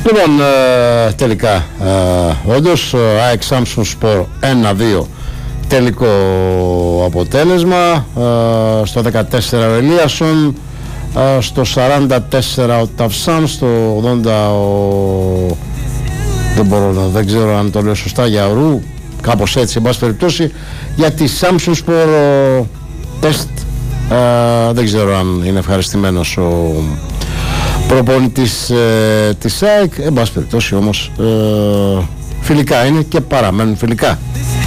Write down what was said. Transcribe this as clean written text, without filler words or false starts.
Λοιπόν, τελικά όντως ΑΕΚ Samsun Sport 1-2 τελικό αποτέλεσμα. Στο 14 ο Ελίασον, στο 44 ο Ταυσάν, στο 80 δεν ξέρω αν το λέω σωστά, για ορού, κάπως έτσι εν πάση περιπτώσει, για τη Samsun Sport τεστ. Δεν ξέρω αν είναι ευχαριστημένος ο προπονητής της ΑΕΚ. Εν πάση περιπτώσει όμως φιλικά είναι και παραμένουν φιλικά.